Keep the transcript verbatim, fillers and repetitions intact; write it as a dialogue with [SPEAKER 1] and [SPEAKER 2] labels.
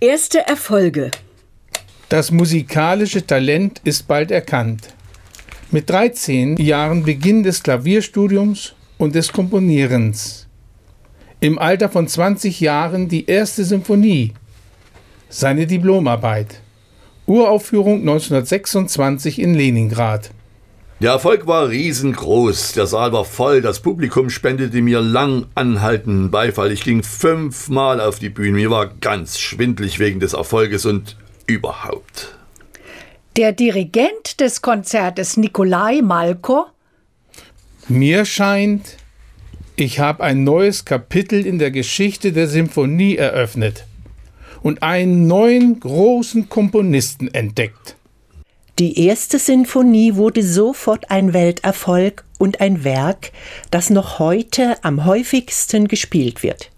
[SPEAKER 1] Erste Erfolge.
[SPEAKER 2] Das musikalische Talent ist bald erkannt. Mit dreizehn Jahren Beginn des Klavierstudiums und des Komponierens. Im Alter von zwanzig Jahren die erste Symphonie. Seine Diplomarbeit. Uraufführung neunzehnhundertsechsundzwanzig in Leningrad.
[SPEAKER 3] Der Erfolg war riesengroß, der Saal war voll, das Publikum spendete mir lang anhaltenden Beifall. Ich ging fünfmal auf die Bühne, mir war ganz schwindelig wegen des Erfolges und überhaupt.
[SPEAKER 4] Der Dirigent des Konzertes, Nikolai Malko.
[SPEAKER 2] Mir scheint, ich habe ein neues Kapitel in der Geschichte der Symphonie eröffnet und einen neuen großen Komponisten entdeckt.
[SPEAKER 5] Die erste Sinfonie wurde sofort ein Welterfolg und ein Werk, das noch heute am häufigsten gespielt wird.